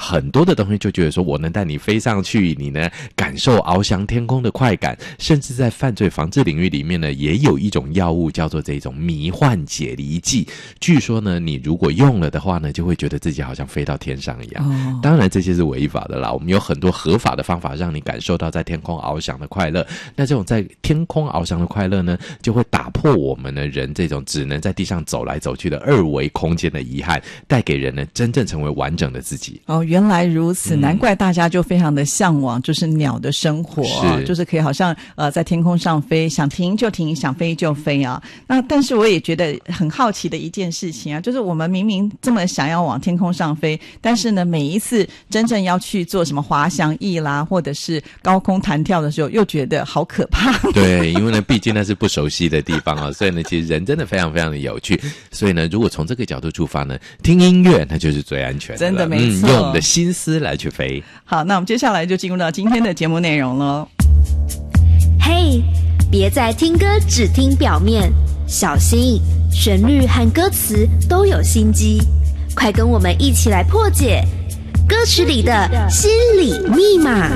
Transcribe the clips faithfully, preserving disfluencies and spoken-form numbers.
很多的东西就觉得说我能带你飞上去，你呢感受翱翔天空的快感，甚至在犯罪防治领域里面呢，也有一种药物叫做这种迷幻解离剂，据说呢你如果用了的话呢，就会觉得自己好像飞到天上一样、哦、当然这些是违法的啦，我们有很多合法的方法让你感受到在天空翱翔的快乐，那这种在天空翱翔的快乐呢，就会打破我们的人这种只能在地上走来走去的二维空间的遗憾，带给人呢真正成为完整的自己。 哦，原来如此、嗯、难怪大家就非常的向往就是鸟的生活， 是就是可以好像呃在天空上飞，想停就停，想飞就飞啊。那但是我也觉得很好奇的一件事情啊，就是我们明明这么想要往天空上飞，但是呢每一次真正要去做什么滑翔翼啦或者是高空弹跳的时候，又觉得好可怕。 对，因为呢毕竟那是不熟悉的地方啊，所以呢其实人真的非常非常的有趣，所以呢如果从这个角度出发呢，听音乐那就是最安全的了， 真的没错、 嗯、用我们的心思来去飞。 好，那我们接下来就进入到今天的节目内容了。 嘿，别再听歌只听表面，小心旋律和歌词都有心机，快跟我们一起来破解歌曲里的心理密码。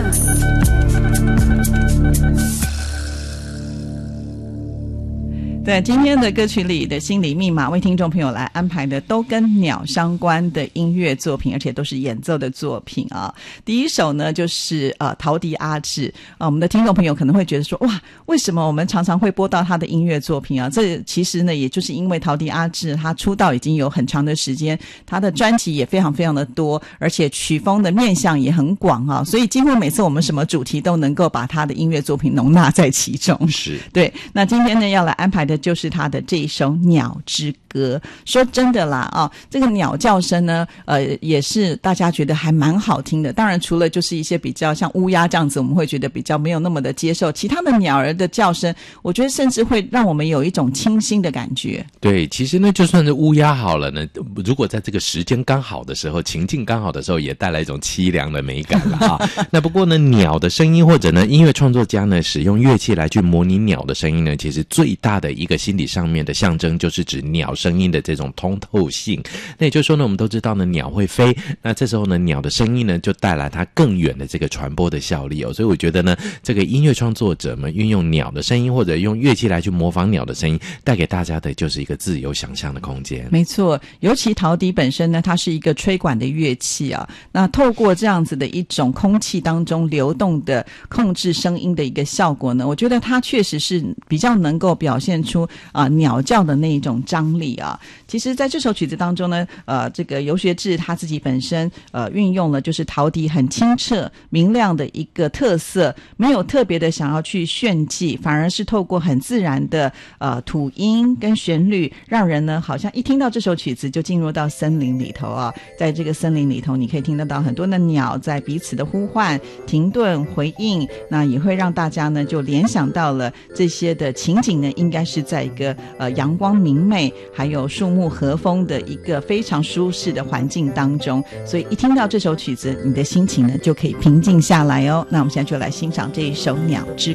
对，今天的歌曲里的心理密码，为听众朋友来安排的都跟鸟相关的音乐作品，而且都是演奏的作品啊。第一首呢就是呃陶笛阿志啊，我们的听众朋友可能会觉得说，哇，为什么我们常常会播到他的音乐作品啊？这其实呢也就是因为陶笛阿志他出道已经有很长的时间，他的专辑也非常非常的多，而且曲风的面向也很广啊，所以几乎每次我们什么主题都能够把他的音乐作品容纳在其中。 是， 对。那今天呢要来安排的就是他的这一首《鸟之歌》。说真的啦啊，这个鸟叫声呢呃也是大家觉得还蛮好听的，当然除了就是一些比较像乌鸦这样子我们会觉得比较没有那么的接受，其他的鸟儿的叫声我觉得甚至会让我们有一种清新的感觉。 对，其实呢就算是乌鸦好了呢，如果在这个时间刚好的时候，情境刚好的时候，也带来一种凄凉的美感了啊。那不过呢鸟的声音或者呢音乐创作家呢使用乐器来去模拟鸟的声音呢，其实最大的一个心理上面的象征就是指鸟声音的这种通透性。那也就是说呢，我们都知道呢鸟会飞，那这时候呢鸟的声音呢就带来它更远的这个传播的效力哦。所以我觉得呢这个音乐创作者们运用鸟的声音或者用乐器来去模仿鸟的声音，带给大家的就是一个自由想象的空间。 没错，尤其陶笛本身呢它是一个吹管的乐器啊，那透过这样子的一种空气当中流动的控制声音的一个效果呢，我觉得它确实是比较能够表现出啊、呃、鸟叫的那一种张力啊。其实在这首曲子当中呢呃这个游学志他自己本身呃运用了就是陶笛很清澈明亮的一个特色，没有特别的想要去炫技，反而是透过很自然的呃吐音跟旋律，让人呢好像一听到这首曲子就进入到森林里头啊。在这个森林里头你可以听得到很多的鸟在彼此的呼唤停顿回应，那也会让大家呢就联想到了这些的情景呢应该是在一个呃阳光明媚还有树木和风的一个非常舒适的环境当中，所以一听到这首曲子你的心情呢就可以平静下来哦。那我们现在就来欣赏这一首鸟之